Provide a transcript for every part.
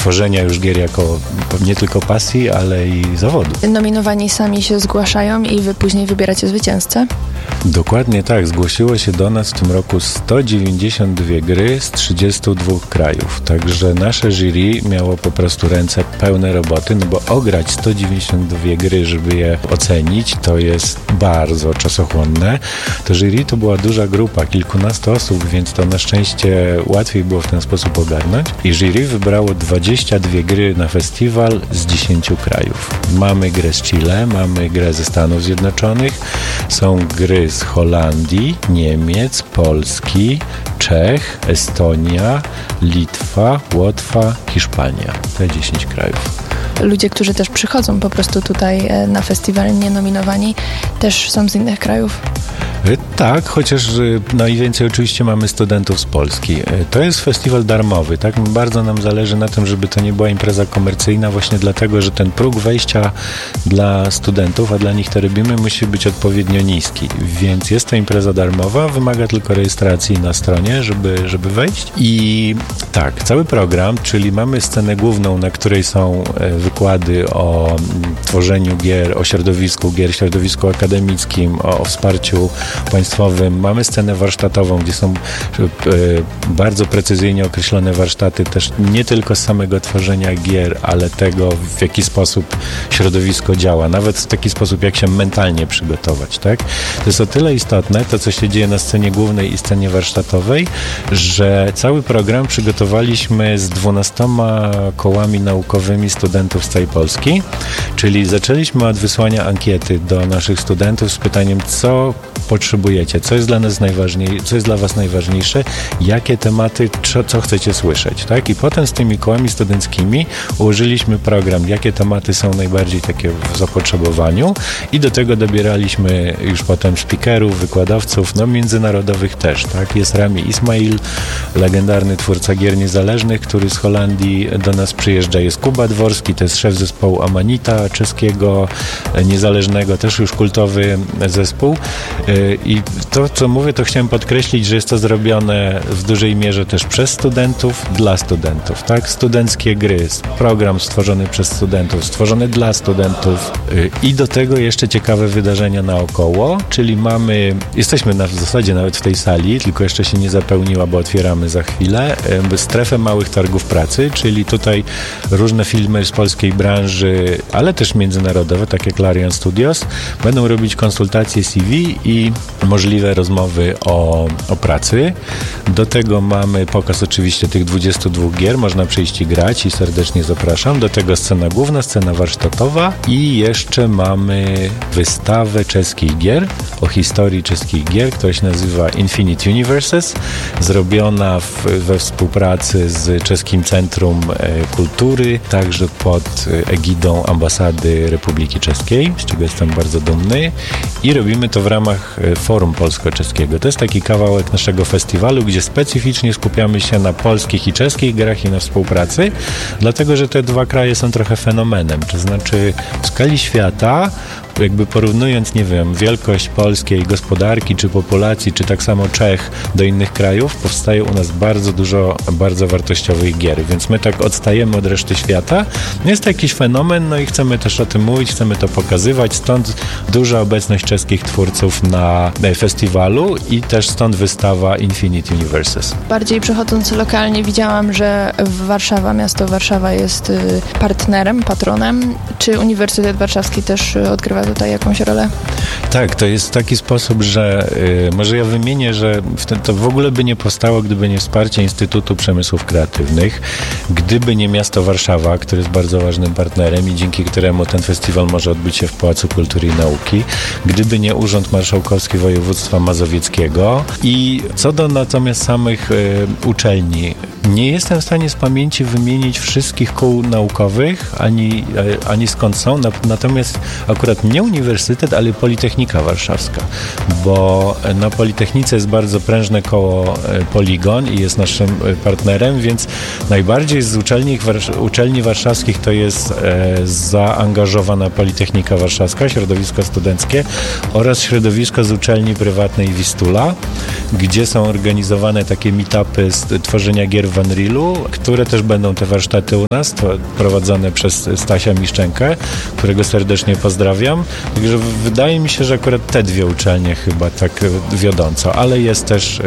tworzenia już gier jako nie tylko pasji, ale i zawodu. Nominowani sami się zgłaszają i wy później wybieracie zwycięzcę? Dokładnie tak. Zgłosiło się do nas w tym roku 192 gry z 32 krajów. Także nasze jury miało po prostu ręce pełne roboty, no bo ograć 192 gry, żeby je ocenić, to jest bardzo czasochłonne. To jury to była duża grupa, kilkunastu osób, więc to na szczęście łatwiej było w ten sposób ogarnąć. I jury wybrało 22 gry na festiwal z 10 krajów. Mamy grę z Chile, mamy grę ze Stanów Zjednoczonych, są gry z Holandii, Niemiec, Polski, Czech, Estonia, Litwa, Łotwa, Hiszpania. Te 10 krajów. Ludzie, którzy też przychodzą po prostu tutaj na festiwal nienominowani, też są z innych krajów? Tak, chociaż najwięcej oczywiście mamy studentów z Polski. To jest festiwal darmowy, tak? Bardzo nam zależy na tym, żeby to nie była impreza komercyjna, właśnie dlatego, że ten próg wejścia dla studentów, a dla nich to robimy, musi być odpowiednio niski. Więc jest to impreza darmowa, wymaga tylko rejestracji na stronie, żeby wejść. I tak, cały program, czyli mamy scenę główną, na której są wykłady o tworzeniu gier, o środowisku gier, środowisku akademickim, o wsparciu państwowym. Mamy scenę warsztatową, gdzie są bardzo precyzyjnie określone warsztaty też nie tylko z samego tworzenia gier, ale tego, w jaki sposób środowisko działa, nawet w taki sposób, jak się mentalnie przygotować, tak? To jest o tyle istotne, to co się dzieje na scenie głównej i scenie warsztatowej, że cały program przygotowaliśmy z 12 kołami naukowymi studentów z całej Polski, czyli zaczęliśmy od wysłania ankiety do naszych studentów z pytaniem, co potrzebujecie, co jest dla nas najważniejsze, co jest dla was najważniejsze, jakie tematy, co chcecie słyszeć, tak? I potem z tymi kołami studenckimi ułożyliśmy program, jakie tematy są najbardziej takie w zapotrzebowaniu i do tego dobieraliśmy już potem speakerów, wykładowców, no międzynarodowych też, tak? Jest Rami Ismail, legendarny twórca gier niezależnych, który z Holandii do nas przyjeżdża. Jest Kuba Dworski, to jest szef zespołu Amanita czeskiego, niezależnego, też już kultowy zespół. I to, co mówię, to chciałem podkreślić, że jest to zrobione w dużej mierze też przez studentów, dla studentów, tak? Studenckie gry, program stworzony przez studentów, stworzony dla studentów i do tego jeszcze ciekawe wydarzenia naokoło, czyli jesteśmy w zasadzie nawet w tej sali, tylko jeszcze się nie zapełniła, bo otwieramy za chwilę, strefę małych targów pracy, czyli tutaj różne filmy z polskiej branży, ale też międzynarodowe, tak jak Larian Studios, będą robić konsultacje CV i możliwe rozmowy o pracy. Do tego mamy pokaz oczywiście tych 22 gier, można przyjść i grać i serdecznie zapraszam. Do tego scena główna, scena warsztatowa i jeszcze mamy wystawę czeskich gier, o historii czeskich gier, która się nazywa Infinite Universes, zrobiona we współpracy z Czeskim Centrum Kultury, także pod egidą Ambasady Republiki Czeskiej, z czego jestem bardzo dumny i robimy to w ramach Forum Polsko-Czeskiego. To jest taki kawałek naszego festiwalu, gdzie specyficznie skupiamy się na polskich i czeskich grach i na współpracy, dlatego, że te dwa kraje są trochę fenomenem, to znaczy w skali świata, jakby porównując, nie wiem, wielkość polskiej gospodarki, czy populacji, czy tak samo Czech do innych krajów, powstaje u nas bardzo dużo bardzo wartościowych gier, więc my tak odstajemy od reszty świata. Jest to jakiś fenomen, no i chcemy też o tym mówić, chcemy to pokazywać, stąd duża obecność czeskich twórców na festiwalu i też stąd wystawa Infinite Universes. Bardziej przechodząc lokalnie, widziałam, że miasto Warszawa jest partnerem, patronem. Czy Uniwersytet Warszawski też odgrywa tutaj jakąś rolę? Tak, to jest w taki sposób, że może ja wymienię, że to w ogóle by nie powstało, gdyby nie wsparcie Instytutu Przemysłów Kreatywnych, gdyby nie miasto Warszawa, które jest bardzo ważnym partnerem i dzięki któremu ten festiwal może odbyć się w Pałacu Kultury i Nauki, gdyby nie Urząd Marszałkowski Województwa Mazowieckiego i co do natomiast samych uczelni, nie jestem w stanie z pamięci wymienić wszystkich kół naukowych, ani skąd są, natomiast akurat mnie nie uniwersytet, ale Politechnika Warszawska, bo na Politechnice jest bardzo prężne koło Poligon i jest naszym partnerem, więc najbardziej z uczelni warszawskich to jest zaangażowana Politechnika Warszawska, środowisko studenckie oraz środowisko z uczelni prywatnej Wistula, gdzie są organizowane takie meetupy z tworzenia gier w Unrealu, które też będą te warsztaty u nas, prowadzone przez Stasia Miszczenkę, którego serdecznie pozdrawiam. Także wydaje mi się, że akurat te dwie uczelnie chyba tak wiodąco, ale jest też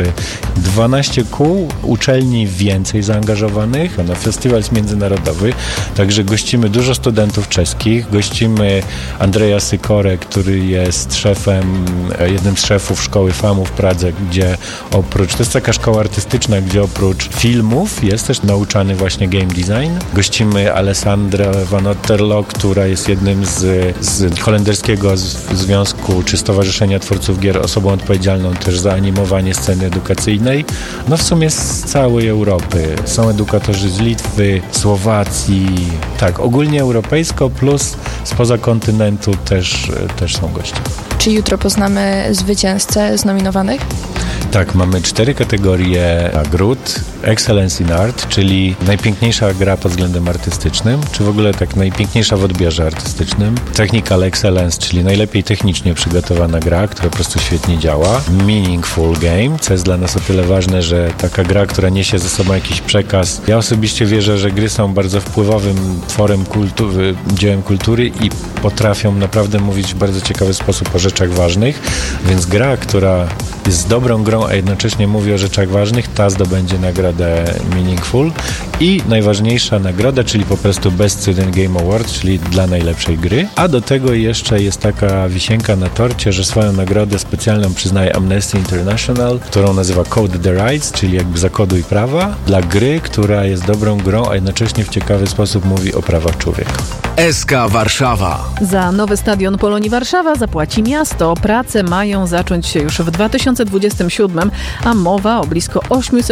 12 kół, uczelni więcej zaangażowanych, no, festiwal jest międzynarodowy, także gościmy dużo studentów czeskich, gościmy Andrzeja Sykorę, który jest jednym z szefów Szkoły FAMU w Pradze, gdzie to jest taka szkoła artystyczna, gdzie oprócz filmów jest też nauczany właśnie game design. Gościmy Alessandrę Van Otterlo, która jest jednym z holenderskiego związku czy Stowarzyszenia Twórców Gier, osobą odpowiedzialną też za animowanie sceny edukacyjnej. No w sumie z całej Europy. Są edukatorzy z Litwy, Słowacji, tak, ogólnie europejsko, plus spoza kontynentu też są goście. Czy jutro poznamy zwycięzcę z nominowanych? Tak, mamy 4 kategorie nagród. Excellence in Art, czyli najpiękniejsza gra pod względem artystycznym, czy w ogóle tak najpiękniejsza w odbierze artystycznym. Technical Excellence, czyli najlepiej technicznie przygotowana gra, która po prostu świetnie działa. Meaningful Game, co jest dla nas o tyle ważne, że taka gra, która niesie ze sobą jakiś przekaz. Ja osobiście wierzę, że gry są bardzo wpływowym tworem dziełem kultury i potrafią naprawdę mówić w bardzo ciekawy sposób o rzeczach ważnych, więc gra, która jest dobrą grą, a jednocześnie mówi o rzeczach ważnych, ta zdobędzie nagrodę Meaningful i najważniejsza nagroda, czyli po prostu Best Student Game Award, czyli dla najlepszej gry. A do tego jeszcze jest taka wisienka na torcie, że swoją nagrodę specjalną przyznaje Amnesty International, którą nazywa Code the Rights, czyli jakby zakoduj prawa, dla gry, która jest dobrą grą, a jednocześnie w ciekawy sposób mówi o prawach człowieka. SK Warszawa. Za nowy stadion Polonii Warszawa zapłaci miasto. Prace mają zacząć się już w 2027, a mowa o blisko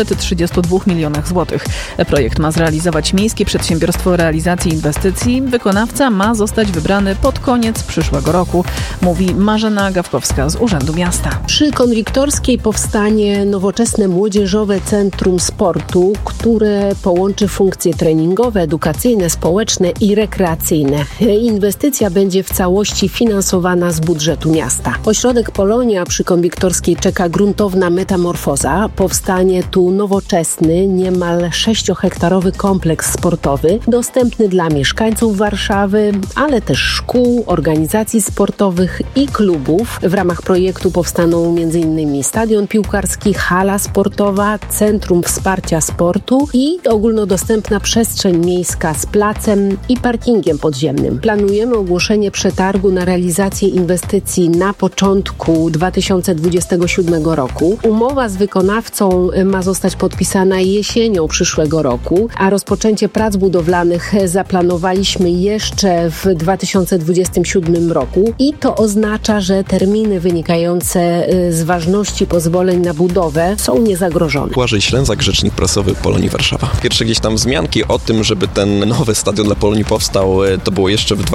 832 milionach złotych. Projekt ma zrealizować Miejskie Przedsiębiorstwo Realizacji Inwestycji. Wykonawca ma zostać wybrany pod koniec przyszłego roku, mówi Marzena Gawkowska z Urzędu Miasta. Przy Konwiktorskiej powstanie nowoczesne młodzieżowe centrum sportu, które połączy funkcje treningowe, edukacyjne, społeczne i rekreacyjne. Inwestycja będzie w całości finansowana z budżetu miasta. Ośrodek Polonia przy Konwiktorskiej czeka gruntowna metamorfoza. Powstanie tu nowoczesny, niemal 6-hektarowy kompleks sportowy, dostępny dla mieszkańców Warszawy, ale też szkół, organizacji sportowych i klubów. W ramach projektu powstaną m.in. stadion piłkarski, hala sportowa, centrum wsparcia sportu i ogólnodostępna przestrzeń miejska z placem i parkingiem podziemnym. Planujemy ogłoszenie przetargu na realizację inwestycji na początku 2027 roku. Umowa z wykonawcą ma zostać podpisana jesienią przyszłego roku, a rozpoczęcie prac budowlanych zaplanowaliśmy jeszcze w 2027 roku i to oznacza, że terminy wynikające z ważności pozwoleń na budowę są niezagrożone. Błażej Ślęzak, rzecznik prasowy Polonii Warszawa. Pierwsze gdzieś tam wzmianki o tym, żeby ten nowy stadion dla Polonii powstał, to było jeszcze w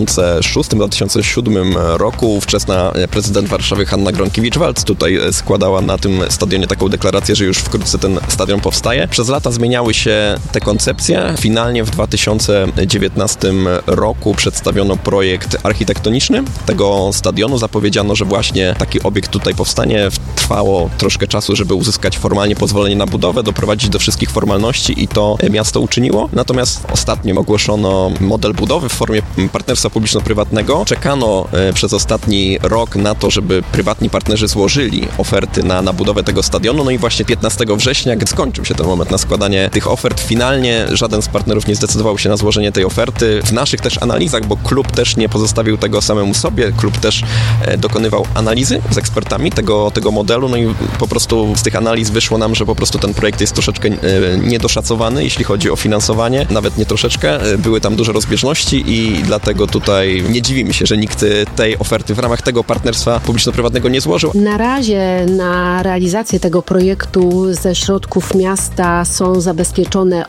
2006-2007 roku. Ówczesna prezydent Warszawy Hanna Gronkiewicz-Waltz tutaj składała na tym stadionie taką deklarację, że już wkrótce ten stadion powstaje. Przez lata zmieniały się te koncepcje. Finalnie w 2019 roku przedstawiono projekt architektoniczny tego stadionu. Zapowiedziano, że właśnie taki obiekt tutaj powstanie. Trwało troszkę czasu, żeby uzyskać formalnie pozwolenie na budowę, doprowadzić do wszystkich formalności i to miasto uczyniło. Natomiast ostatnio ogłoszono model budowy w formie partnerstwa publiczno-prywatnego. Czekano przez ostatni rok na to, żeby prywatni partnerzy złożyli oferty na budowę tego stadionu. No i właśnie 15 września, gdy skończył się ten moment na składanie tych ofert, finalnie żaden z partnerów nie zdecydował się na złożenie tej oferty. W naszych też analizach, bo klub też nie pozostawił tego samemu sobie, klub też dokonywał analizy z ekspertami tego modelu, no i po prostu z tych analiz wyszło nam, że po prostu ten projekt jest troszeczkę niedoszacowany, jeśli chodzi o finansowanie, nawet nie troszeczkę. Były tam duże rozbieżności. możności i dlatego tutaj nie dziwimy się, że nikt tej oferty w ramach tego partnerstwa publiczno-prywatnego nie złożył. Na razie na realizację tego projektu ze środków miasta są zabezpieczone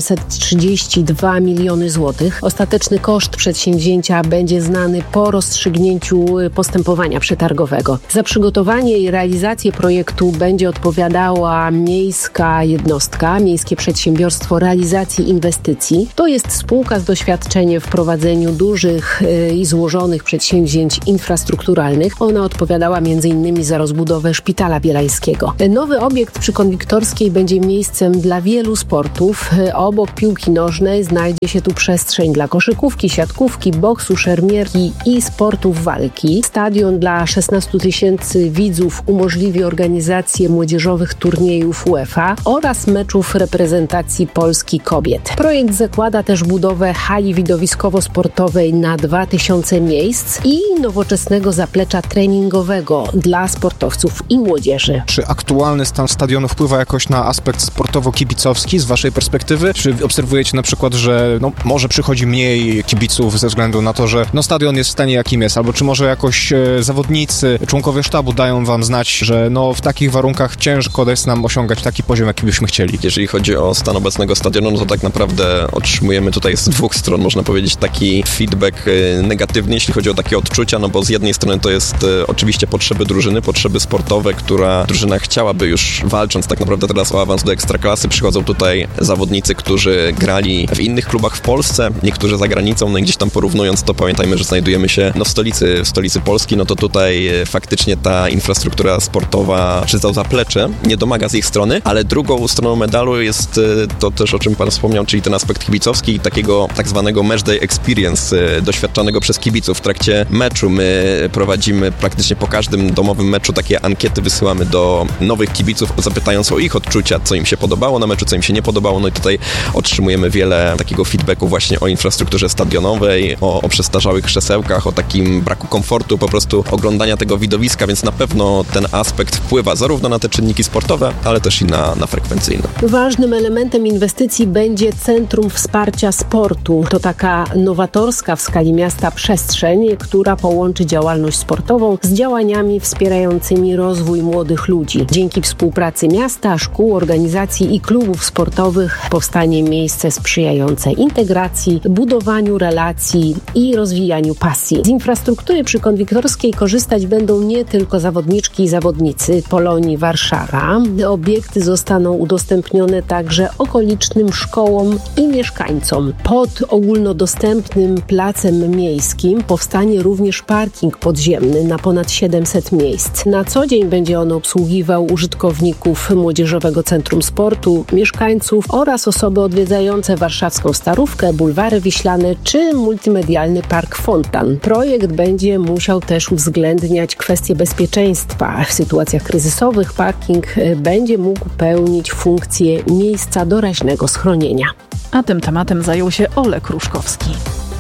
832 miliony złotych. Ostateczny koszt przedsięwzięcia będzie znany po rozstrzygnięciu postępowania przetargowego. Za przygotowanie i realizację projektu będzie odpowiadała miejska jednostka, Miejskie Przedsiębiorstwo Realizacji Inwestycji. To jest spółka z doświadczeniem w prowadzeniu dużych i złożonych przedsięwzięć infrastrukturalnych. Ona odpowiadała m.in. za rozbudowę Szpitala Bielańskiego. Nowy obiekt przy Konwiktorskiej będzie miejscem dla wielu sportów. Obok piłki nożnej znajdzie się tu przestrzeń dla koszykówki, siatkówki, boksu, szermierki i sportów walki. Stadion dla 16 tysięcy widzów umożliwi organizację młodzieżowych turniejów UEFA oraz meczów reprezentacji Polski kobiet. Projekt zakłada też budowę hali widowiskowo-sportowej na 2000 miejsc i nowoczesnego zaplecza treningowego dla sportowców i młodzieży. Czy aktualny stan stadionu wpływa jakoś na aspekt sportowo-kibicowski z waszej perspektywy? Czy obserwujecie na przykład, że może przychodzi mniej kibiców ze względu na to, że stadion jest w stanie jakim jest, albo czy może jakoś zawodnicy, członkowie sztabu dają wam znać, że w takich warunkach ciężko jest nam osiągać taki poziom, jaki byśmy chcieli? Jeżeli chodzi o stan obecnego stadionu, to tak naprawdę otrzymujemy tutaj z dwóch stron, można powiedzieć, taki feedback negatywny, jeśli chodzi o takie odczucia, bo z jednej strony to jest oczywiście potrzeby drużyny, potrzeby sportowe, która drużyna chciałaby już walcząc tak naprawdę teraz o awans do Ekstraklasy. Przychodzą tutaj zawodnicy, którzy grali w innych klubach w Polsce, niektórzy za granicą, i gdzieś tam porównując to, pamiętajmy, że znajdujemy się w stolicy Polski, to tutaj faktycznie ta infrastruktura sportowa, czy to zaplecze, nie domaga z ich strony, ale drugą stroną medalu jest to też, o czym pan wspomniał, czyli ten aspekt kibicowski i takiego tak zwanego matchday experience doświadczanego przez kibiców w trakcie meczu. My prowadzimy praktycznie po każdym domowym meczu takie ankiety, wysyłamy do nowych kibiców, zapytając o ich odczucia, co im się podobało na meczu, co im się nie podobało, i tutaj otrzymujemy wiele takiego feedbacku właśnie o infrastrukturze stadionowej, o przestarzałych krzesełkach, o takim braku komfortu po prostu oglądania tego widowiska, więc na pewno ten aspekt wpływa zarówno na te czynniki sportowe, ale też i na frekwencyjne. Ważnym elementem inwestycji będzie Centrum Wsparcia Sportu. To taka nowatorska w skali miasta przestrzeń, która połączy działalność sportową z działaniami wspierającymi rozwój młodych ludzi. Dzięki współpracy miasta, szkół, organizacji i klubów sportowych powstanie miejsce sprzyjające integracji, budowaniu relacji i rozwijaniu pasji. Z infrastruktury przy Konwiktorskiej korzystać będą nie tylko zawodniczki i zawodnicy Polonii Warszawa. Obiekty zostaną udostępnione także okolicznym szkołom i mieszkańcom. Pod ogólnodostępnym placem miejskim powstanie również parking podziemny na ponad 700 miejsc. Na co dzień będzie on obsługiwał użytkowników Młodzieżowego Centrum Sportu, mieszkańców oraz osoby odwiedzające warszawską Starówkę, Bulwary Wiślane czy multimedialny Park Fontan. Projekt będzie musiał też uwzględniać kwestie bezpieczeństwa. W sytuacjach kryzysowych parking będzie mógł pełnić funkcję miejsca doraźnego schronienia. A tym tematem zajął się Olek Ruszkowski.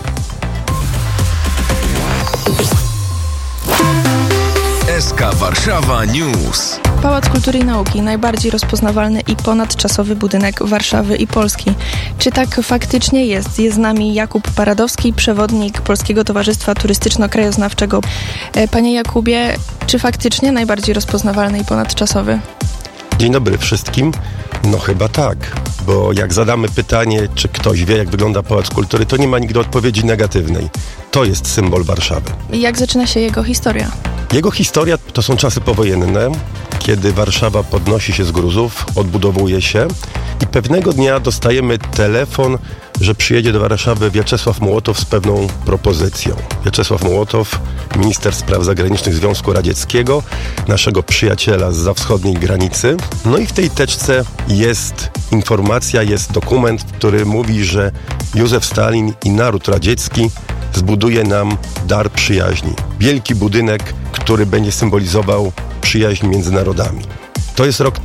SK Warszawa News. Pałac Kultury i Nauki, najbardziej rozpoznawalny i ponadczasowy budynek Warszawy i Polski. Czy tak faktycznie jest? Jest z nami Jakub Paradowski, przewodnik Polskiego Towarzystwa Turystyczno-Krajoznawczego. Panie Jakubie, czy faktycznie najbardziej rozpoznawalny i ponadczasowy? Dzień dobry wszystkim. Chyba tak, bo jak zadamy pytanie, czy ktoś wie, jak wygląda Pałac Kultury, to nie ma nigdy odpowiedzi negatywnej. To jest symbol Warszawy. Jak zaczyna się jego historia? Jego historia to są czasy powojenne, kiedy Warszawa podnosi się z gruzów, odbudowuje się i pewnego dnia dostajemy telefon, że przyjedzie do Warszawy Wiaczesław Mołotow z pewną propozycją. Wiaczesław Mołotow, minister spraw zagranicznych Związku Radzieckiego, naszego przyjaciela zza wschodniej granicy. I w tej teczce jest informacja, jest dokument, który mówi, że Józef Stalin i naród radziecki zbuduje nam dar przyjaźni. Wielki budynek, który będzie symbolizował przyjaźń między narodami. To jest rok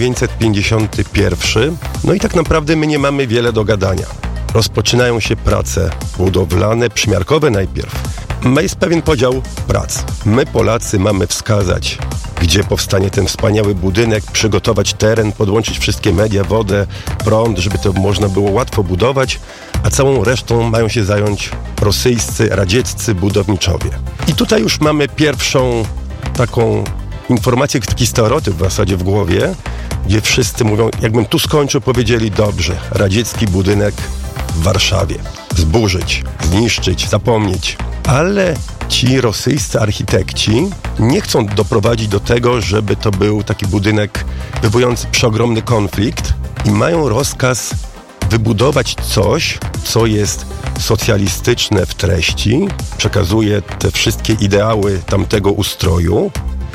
1951, i tak naprawdę my nie mamy wiele do gadania. Rozpoczynają się prace budowlane, przymiarkowe najpierw. Jest pewien podział prac. My, Polacy, mamy wskazać, gdzie powstanie ten wspaniały budynek, przygotować teren, podłączyć wszystkie media, wodę, prąd, żeby to można było łatwo budować, a całą resztą mają się zająć rosyjscy, radzieccy budowniczowie. I tutaj już mamy pierwszą taką informację, taki stereotyp w zasadzie w głowie, gdzie wszyscy mówią, jakbym tu skończył, powiedzieli, dobrze, radziecki budynek w Warszawie. Zburzyć, zniszczyć, zapomnieć. Ale ci rosyjscy architekci nie chcą doprowadzić do tego, żeby to był taki budynek wywołujący przeogromny konflikt i mają rozkaz wybudować coś, co jest socjalistyczne w treści, przekazuje te wszystkie ideały tamtego ustroju,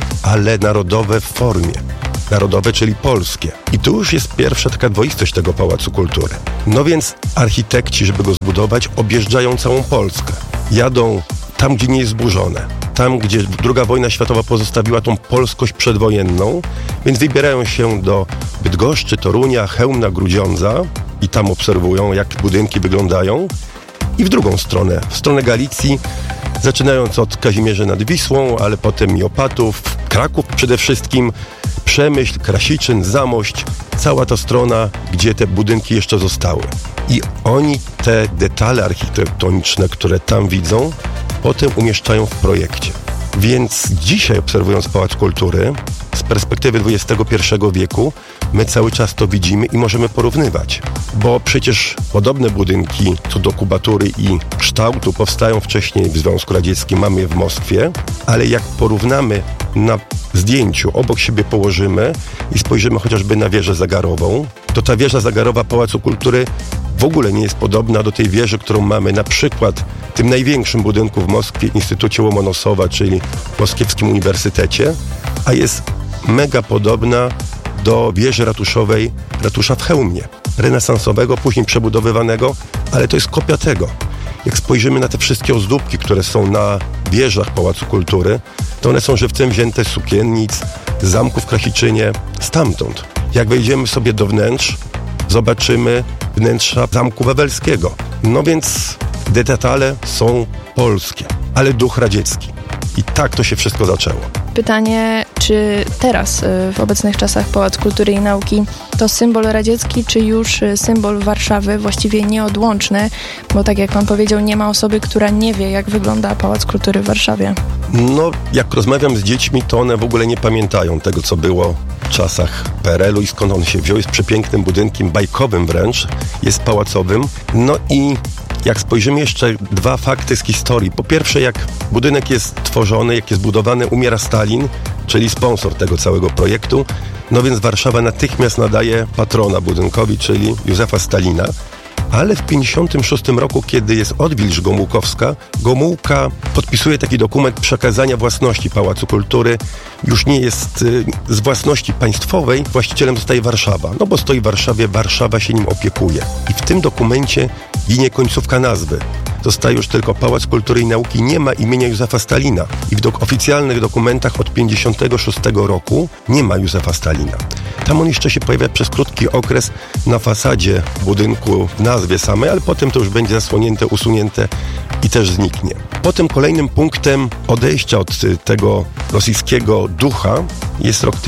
ale narodowe w formie. Narodowe, czyli polskie. I tu już jest pierwsza taka dwoistość tego Pałacu Kultury. No więc architekci, żeby go zbudować, objeżdżają całą Polskę. Jadą tam, gdzie nie jest zburzone. Tam, gdzie II wojna światowa pozostawiła tą polskość przedwojenną, więc wybierają się do Bydgoszczy, Torunia, Chełmna, Grudziądza i tam obserwują, jak budynki wyglądają. I w drugą stronę, w stronę Galicji, zaczynając od Kazimierza nad Wisłą, ale potem i Opatów, Kraków przede wszystkim, Przemyśl, Krasiczyn, Zamość, cała ta strona, gdzie te budynki jeszcze zostały. I oni te detale architektoniczne, które tam widzą, potem umieszczają w projekcie. Więc dzisiaj, obserwując Pałac Kultury, z perspektywy XXI wieku, my cały czas to widzimy i możemy porównywać. Bo przecież podobne budynki co do kubatury i kształtu powstają wcześniej w Związku Radzieckim, mamy je w Moskwie, ale jak porównamy na zdjęciu, obok siebie położymy i spojrzymy chociażby na wieżę zegarową, to ta wieża zegarowa Pałacu Kultury w ogóle nie jest podobna do tej wieży, którą mamy na przykład w tym największym budynku w Moskwie, Instytucie Łomonosowa, czyli w Moskiewskim Uniwersytecie, a jest mega podobna do wieży ratuszowej, ratusza w Chełmie, renesansowego, później przebudowywanego, ale to jest kopia tego. Jak spojrzymy na te wszystkie ozdóbki, które są na wieżach Pałacu Kultury, to one są żywcem wzięte z sukiennic, z zamku w Krasiczynie, stamtąd. Jak wejdziemy sobie do wnętrz, zobaczymy wnętrza Zamku Wawelskiego. No więc detale są polskie, ale duch radziecki. I tak to się wszystko zaczęło. Pytanie, czy teraz w obecnych czasach Pałac Kultury i Nauki to symbol radziecki, czy już symbol Warszawy, właściwie nieodłączny, bo tak jak pan powiedział, nie ma osoby, która nie wie, jak wygląda Pałac Kultury w Warszawie. No, jak rozmawiam z dziećmi, to one w ogóle nie pamiętają tego, co było w czasach PRL-u i skąd on się wziął. Jest przepięknym budynkiem, bajkowym wręcz, jest pałacowym. No i jak spojrzymy jeszcze dwa fakty z historii. Po pierwsze, jak budynek jest tworzony, jak jest budowany, umiera Stalin, czyli sponsor tego całego projektu. No więc Warszawa natychmiast nadaje patrona budynkowi, czyli Józefa Stalina. Ale w 1956 roku, kiedy jest odwilż gomułkowska, Gomułka podpisuje taki dokument przekazania własności Pałacu Kultury. Już nie jest z własności państwowej, właścicielem zostaje Warszawa. No bo stoi w Warszawie, Warszawa się nim opiekuje. I w tym dokumencie ginie końcówka nazwy. Zostaje już tylko Pałac Kultury i Nauki, nie ma imienia Józefa Stalina. I w oficjalnych dokumentach od 1956 roku nie ma Józefa Stalina. Tam on jeszcze się pojawia przez krótki okres na fasadzie budynku w nazwie samej, ale potem to już będzie zasłonięte, usunięte i też zniknie. Potem kolejnym punktem odejścia od tego rosyjskiego ducha jest rok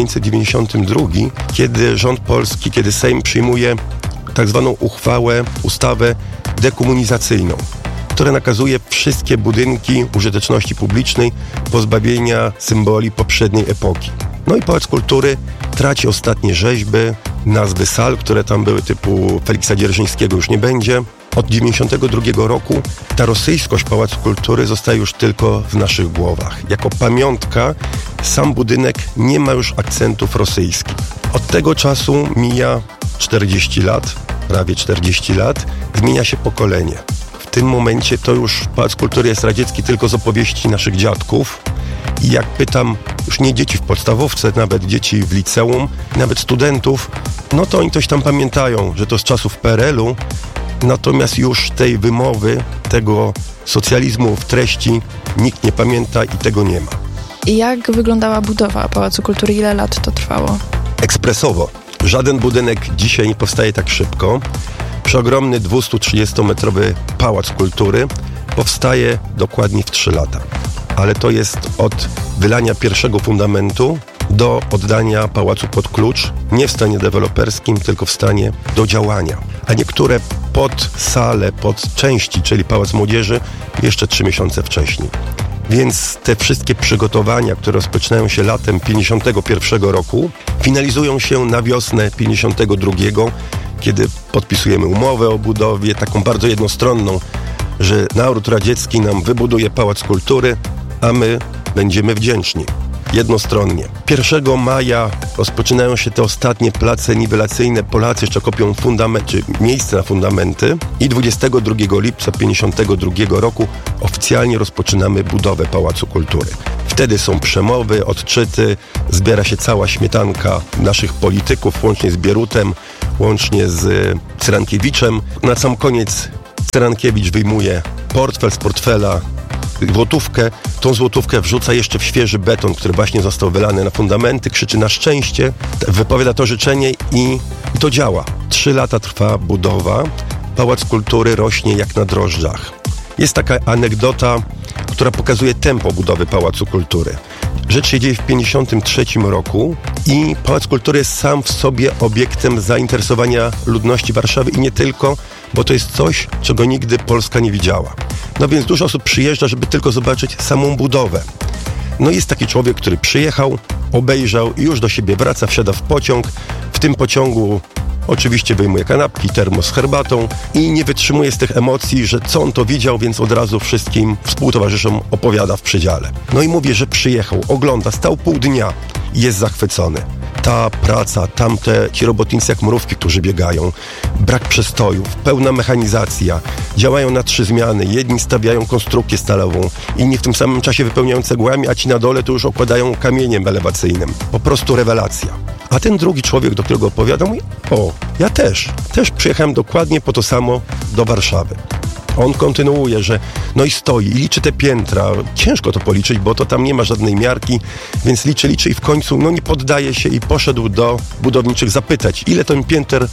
1992, kiedy rząd polski, kiedy Sejm przyjmuje tak zwaną ustawę dekomunizacyjną, która nakazuje wszystkie budynki użyteczności publicznej pozbawienia symboli poprzedniej epoki. No i Pałac Kultury traci ostatnie rzeźby, nazwy sal, które tam były typu Feliksa Dzierżyńskiego już nie będzie. Od 1992 roku ta rosyjskość Pałacu Kultury zostaje już tylko w naszych głowach. Jako pamiątka sam budynek nie ma już akcentów rosyjskich. Od tego czasu mija 40 lat, prawie 40 lat, zmienia się pokolenie. W tym momencie to już Pałac Kultury jest radziecki tylko z opowieści naszych dziadków. I jak pytam już nie dzieci w podstawówce, nawet dzieci w liceum, nawet studentów, no to oni coś tam pamiętają, że to z czasów PRL-u, natomiast już tej wymowy, tego socjalizmu w treści nikt nie pamięta i tego nie ma. I jak wyglądała budowa Pałacu Kultury? Ile lat to trwało? Ekspresowo. Żaden budynek dzisiaj nie powstaje tak szybko. Przeogromny 230-metrowy Pałac Kultury powstaje dokładnie w 3 lata. Ale to jest od wylania pierwszego fundamentu do oddania pałacu pod klucz, nie w stanie deweloperskim, tylko w stanie do działania. A niektóre podsale, podczęści, czyli Pałac Młodzieży, jeszcze 3 miesiące wcześniej. Więc te wszystkie przygotowania, które rozpoczynają się latem 51 roku, finalizują się na wiosnę 52, kiedy podpisujemy umowę o budowie, taką bardzo jednostronną, że naród radziecki nam wybuduje Pałac Kultury, a my będziemy wdzięczni. Jednostronnie. 1 maja rozpoczynają się te ostatnie place niwelacyjne. Polacy jeszcze kopią czy miejsce na fundamenty i 22 lipca 1952 roku oficjalnie rozpoczynamy budowę Pałacu Kultury. Wtedy są przemowy, odczyty, zbiera się cała śmietanka naszych polityków, łącznie z Bierutem, łącznie z Cyrankiewiczem. Na sam koniec Cyrankiewicz wyjmuje portfel z portfela, złotówkę. Tą złotówkę wrzuca jeszcze w świeży beton, który właśnie został wylany na fundamenty, krzyczy na szczęście, wypowiada to życzenie i to działa. 3 lata trwa budowa. Pałac Kultury rośnie jak na drożdżach. Jest taka anegdota, która pokazuje tempo budowy Pałacu Kultury. Rzecz się dzieje w 1953 roku i Pałac Kultury jest sam w sobie obiektem zainteresowania ludności Warszawy i nie tylko, bo to jest coś, czego nigdy Polska nie widziała. No więc dużo osób przyjeżdża, żeby tylko zobaczyć samą budowę. No jest taki człowiek, który przyjechał, obejrzał i już do siebie wraca, wsiada w pociąg. W tym pociągu oczywiście wyjmuje kanapki, termos z herbatą i nie wytrzymuje z tych emocji, że co on to widział, więc od razu wszystkim współtowarzyszom opowiada w przedziale. No i mówi, że przyjechał, ogląda, stał pół dnia i jest zachwycony. Ta praca, ci robotnicy jak mrówki, którzy biegają, brak przestojów, pełna mechanizacja, działają na 3 zmiany, jedni stawiają konstrukcję stalową, inni w tym samym czasie wypełniają cegłami, a ci na dole to już okładają kamieniem elewacyjnym. Po prostu rewelacja. A ten drugi człowiek, do którego opowiadam, mówi, ja też przyjechałem dokładnie po to samo do Warszawy. On kontynuuje, że no i stoi i liczy te piętra. Ciężko to policzyć, bo to tam nie ma żadnej miarki, więc liczy i w końcu nie poddaje się i poszedł do budowniczych zapytać, ile pięter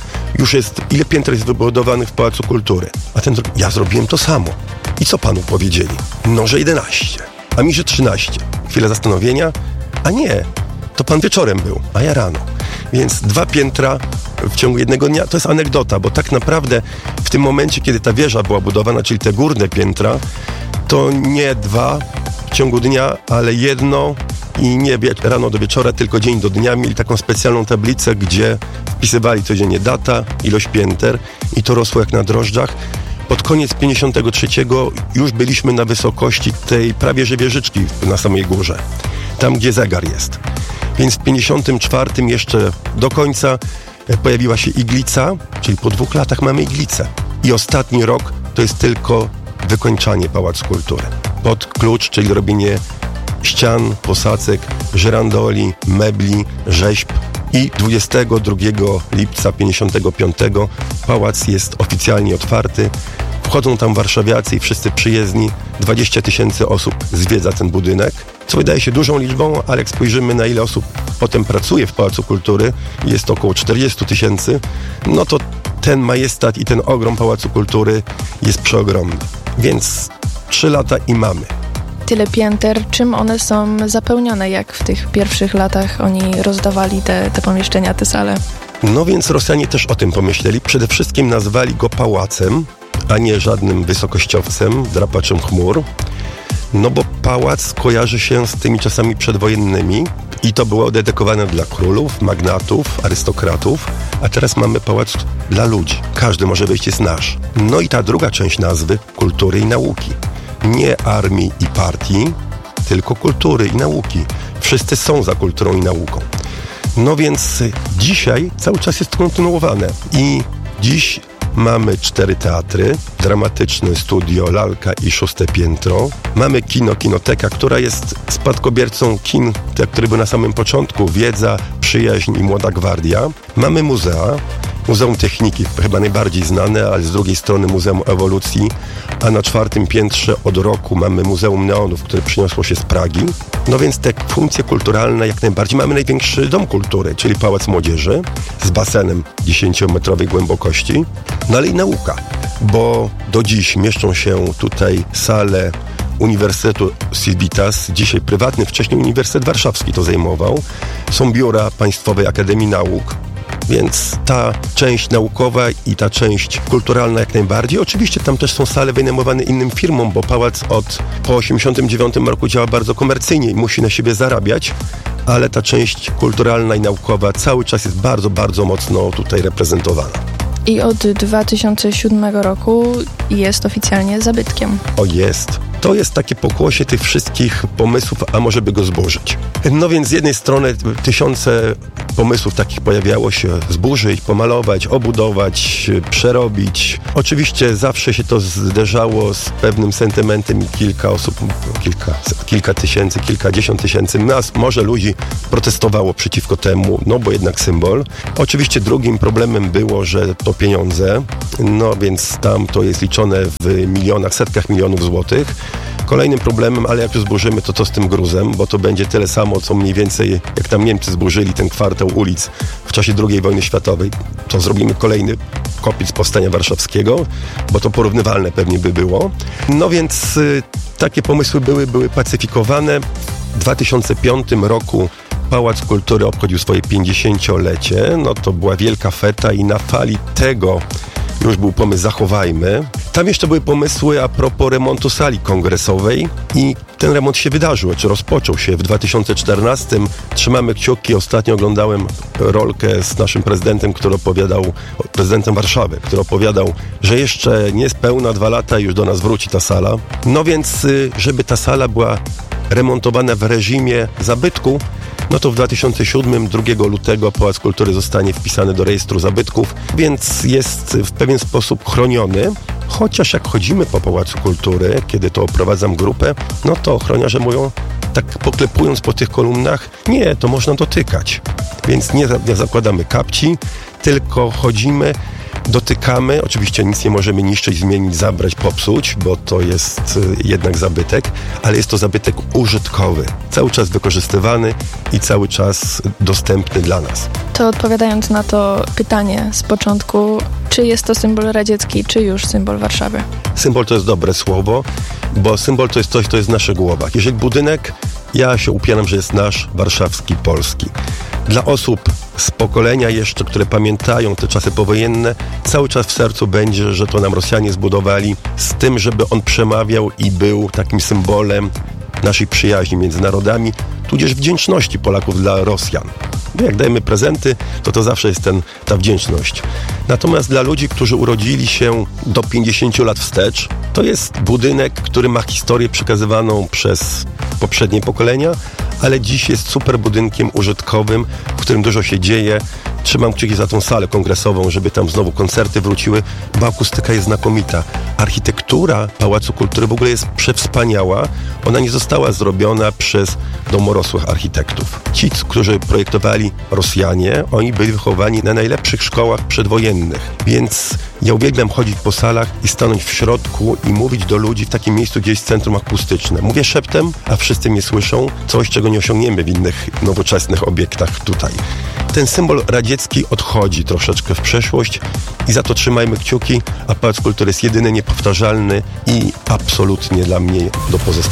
jest wybudowanych w Pałacu Kultury. A ten drugi, ja zrobiłem to samo. I co panu powiedzieli? No, że 11, a mi, że 13. Chwilę zastanowienia, a nie, to pan wieczorem był, a ja rano. Więc 2 piętra w ciągu jednego dnia, to jest anegdota, bo tak naprawdę w tym momencie, kiedy ta wieża była budowana, czyli te górne piętra, to nie 2 w ciągu dnia, ale 1 i nie rano do wieczora, tylko dzień do dnia. Mieli taką specjalną tablicę, gdzie wpisywali codziennie data, ilość pięter i to rosło jak na drożdżach. Pod koniec 53 już byliśmy na wysokości tej prawie że wieżyczki na samej górze, tam gdzie zegar jest. Więc w 54 jeszcze do końca pojawiła się iglica, czyli po 2 latach mamy iglicę. I ostatni rok to jest tylko wykończanie Pałacu Kultury. Pod klucz, czyli robienie ścian, posadzek, żyrandoli, mebli, rzeźb. I 22 lipca 55 pałac jest oficjalnie otwarty. Wchodzą tam warszawiacy i wszyscy przyjezdni. 20 000 osób zwiedza ten budynek, co wydaje się dużą liczbą, ale jak spojrzymy, na ile osób potem pracuje w Pałacu Kultury, jest to około 40 000, no to ten majestat i ten ogrom Pałacu Kultury jest przeogromny. Więc 3 lata i mamy. Tyle pięter, czym one są zapełnione, jak w tych pierwszych latach oni rozdawali te pomieszczenia, te sale? No więc Rosjanie też o tym pomyśleli. Przede wszystkim nazwali go pałacem, a nie żadnym wysokościowcem, drapaczem chmur. No bo pałac kojarzy się z tymi czasami przedwojennymi i to było dedykowane dla królów, magnatów, arystokratów, a teraz mamy pałac dla ludzi. Każdy może wejść, jest nasz. No i ta druga część nazwy, kultury i nauki. Nie armii i partii, tylko kultury i nauki. Wszyscy są za kulturą i nauką. No więc dzisiaj cały czas jest kontynuowane i dziś mamy 4 teatry, dramatyczne studio, lalka i 6 piętro. Mamy kinoteka, która jest spadkobiercą kin, które były na samym początku, Wiedza, Przyjaźń i Młoda Gwardia. Mamy muzea Muzeum Techniki, chyba najbardziej znane, ale z drugiej strony Muzeum Ewolucji, a na 4. piętrze od roku mamy Muzeum Neonów, które przyniosło się z Pragi. No więc te funkcje kulturalne jak najbardziej. Mamy największy dom kultury, czyli Pałac Młodzieży z basenem 10-metrowej głębokości, no ale i nauka, bo do dziś mieszczą się tutaj sale Uniwersytetu Civitas, dzisiaj prywatny, wcześniej Uniwersytet Warszawski to zajmował. Są biura Państwowej Akademii Nauk, więc ta część naukowa i ta część kulturalna jak najbardziej. Oczywiście tam też są sale wynajmowane innym firmom, bo pałac po 1989 roku działa bardzo komercyjnie i musi na siebie zarabiać, ale ta część kulturalna i naukowa cały czas jest bardzo, bardzo mocno tutaj reprezentowana. I od 2007 roku jest oficjalnie zabytkiem. O, jest. To jest takie pokłosie tych wszystkich pomysłów, a może by go zburzyć. No więc z jednej strony tysiące pomysłów takich pojawiało się: zburzyć, pomalować, obudować, przerobić. Oczywiście zawsze się to zderzało z pewnym sentymentem i kilka osób, kilka tysięcy, kilkadziesiąt tysięcy, może ludzi protestowało przeciwko temu, no bo jednak symbol. Oczywiście drugim problemem było, że to pieniądze, no więc tam to jest liczone w milionach, setkach milionów złotych. Kolejnym problemem, ale jak już zburzymy, to co z tym gruzem, bo to będzie tyle samo, co mniej więcej jak tam Niemcy zburzyli ten kwartał ulic w czasie II wojny światowej, to zrobimy kolejny kopiec Powstania Warszawskiego, bo to porównywalne pewnie by było. No więc takie pomysły były pacyfikowane. W 2005 roku Pałac Kultury obchodził swoje 50-lecie, no to była wielka feta i na fali tego już był pomysł zachowajmy. Tam jeszcze były pomysły a propos remontu sali kongresowej i ten remont się wydarzył, czy rozpoczął się w 2014. Trzymamy kciuki. Ostatnio oglądałem rolkę z naszym prezydentem, prezydentem Warszawy, który opowiadał, że jeszcze niespełna 2 lata już do nas wróci ta sala. No więc, żeby ta sala była remontowana w reżimie zabytku, no to w 2007, 2 lutego Pałac Kultury zostanie wpisany do rejestru zabytków, więc jest w pewien sposób chroniony. Chociaż jak chodzimy po Pałacu Kultury, kiedy to oprowadzam grupę, no to ochroniarze mówią, tak poklepując po tych kolumnach, nie, to można dotykać. Więc nie zakładamy kapci, tylko chodzimy, dotykamy. Oczywiście nic nie możemy niszczyć, zmienić, zabrać, popsuć, bo to jest jednak zabytek, ale jest to zabytek użytkowy, cały czas wykorzystywany i cały czas dostępny dla nas. To odpowiadając na to pytanie z początku, czy jest to symbol radziecki, czy już symbol Warszawy? Symbol to jest dobre słowo, bo symbol to jest coś, co jest w naszych głowach. Jeżeli budynek, ja się upieram, że jest nasz, warszawski, polski. Dla osób z pokolenia jeszcze, które pamiętają te czasy powojenne, cały czas w sercu będzie, że to nam Rosjanie zbudowali, z tym, żeby on przemawiał i był takim symbolem naszej przyjaźni między narodami, tudzież wdzięczności Polaków dla Rosjan. Bo jak dajemy prezenty, to zawsze jest ta wdzięczność. Natomiast dla ludzi, którzy urodzili się do 50 lat wstecz, to jest budynek, który ma historię przekazywaną przez poprzednie pokolenia, ale dziś jest super budynkiem użytkowym, w którym dużo się dzieje. Trzymam kciuki za tą salę kongresową, żeby tam znowu koncerty wróciły, bo akustyka jest znakomita. Architektura Pałacu Kultury w ogóle jest przewspaniała. Ona nie została zrobiona przez domorosłych architektów. Ci, którzy projektowali Rosjanie, oni byli wychowani na najlepszych szkołach przedwojennych. Więc ja uwielbiam chodzić po salach i stanąć w środku i mówić do ludzi w takim miejscu, gdzie jest centrum akustyczne. Mówię szeptem, a wszyscy mnie słyszą. Coś, czego nie osiągniemy w innych nowoczesnych obiektach tutaj. Ten symbol radziecki odchodzi troszeczkę w przeszłość i za to trzymajmy kciuki, a Pałac Kultury jest jedyny, niepowtarzalny i absolutnie dla mnie do pozostawienia.